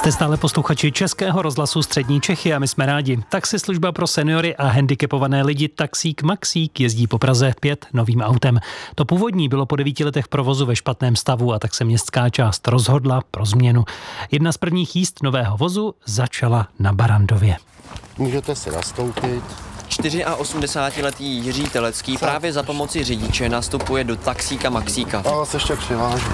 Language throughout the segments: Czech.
Jste stále posluchači Českého rozhlasu Střední Čechy a my jsme rádi. Taxislužba pro seniory a handicapované lidi Taxík Maxík jezdí po Praze 5 novým autem. To původní bylo po 9 letech provozu ve špatném stavu a tak se městská část rozhodla pro změnu. Jedna z prvních jízd nového vozu začala na Barrandově. Můžete si nastoupit. 84letý Jiří Telecký právě za pomoci řidiče nastupuje do Taxíka Maxíka. Já vás ještě přivážu.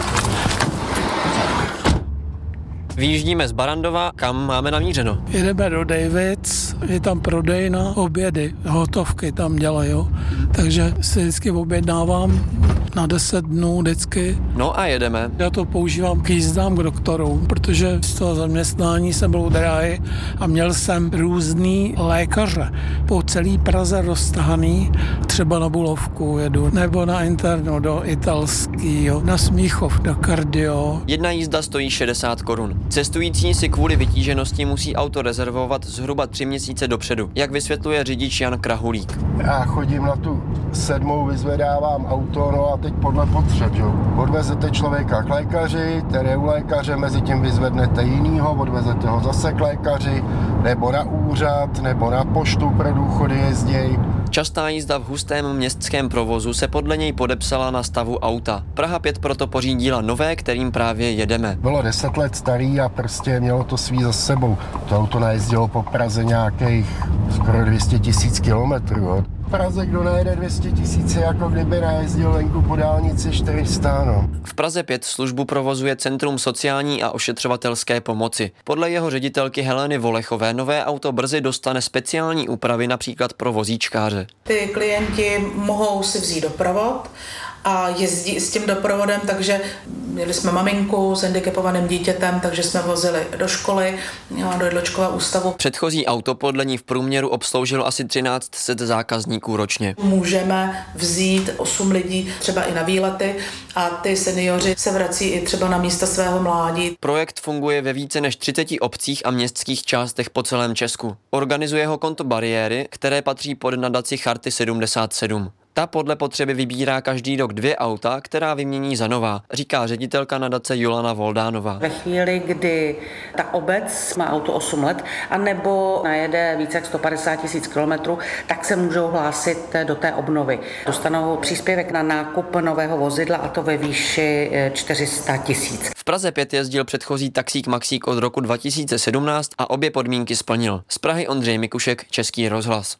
Vyjíždíme z Barrandova, kam máme namířeno. Jedeme do Davids, je tam prodej na obědy, hotovky tam dělají, takže si vždycky objednávám na 10 dnů vždycky. No a jedeme. Já to používám k jízdám k doktorům, protože z toho zaměstnání jsem byl u dráhy a měl jsem různý lékaře po celé Praze roztahaný, třeba na Bulovku jedu, nebo na internu do italského, na Smíchov, do kardio. Jedna jízda stojí 60 korun. Cestující si kvůli vytíženosti musí auto rezervovat zhruba 3 měsíce dopředu, jak vysvětluje řidič Jan Krahulík. Já chodím na tu 7, vyzvedávám auto, no a teď podle potřeb, že? Odvezete člověka k lékaři, který je u lékaře, mezi tím vyzvednete jinýho, odvezete ho zase k lékaři, nebo na úřad, nebo na poštu pro důchody jezděj. Častá jízda v hustém městském provozu se podle něj podepsala na stavu auta. Praha 5 proto pořídila nové, kterým právě jedeme. Bylo 10 let starý a prostě mělo to svý za sebou. To auto najezdilo po Praze nějakých skoro 200 000 kilometrů. V Praze kdo najede 200 000, jako kdyby najezdil venku po dálnici 400, no. V Praze 5 službu provozuje Centrum sociální a ošetřovatelské pomoci. Podle jeho ředitelky Heleny Volechové nové auto brzy dostane speciální úpravy například pro vozíčkáře. Ty klienti mohou si vzít doprovod a jezdí s tím doprovodem, takže měli jsme maminku s handicapovaným dítětem, takže jsme vozili do školy, do jedločkového ústavu. Předchozí auto podle ní v průměru obsloužilo asi 1300 zákazníků ročně. Můžeme vzít 8 lidí třeba i na výlety a ty seniori se vrací i třeba na místa svého mládí. Projekt funguje ve více než 30 obcích a městských částech po celém Česku. Organizuje ho konto Bariéry, které patří pod nadaci Charty 77. Ta podle potřeby vybírá každý rok 2 auta, která vymění za nová, říká ředitelka nadace Jolana Voldánová. Ve chvíli, kdy ta obec má auto 8 let, anebo najede více jak 150 000 kilometrů, tak se můžou hlásit do té obnovy. Dostanou příspěvek na nákup nového vozidla a to ve výši 400 000. V Praze 5 jezdil předchozí Taxík Maxík od roku 2017 a obě podmínky splnil. Z Prahy Ondřej Mikušek, Český rozhlas.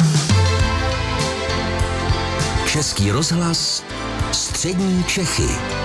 Český rozhlas Střední Čechy.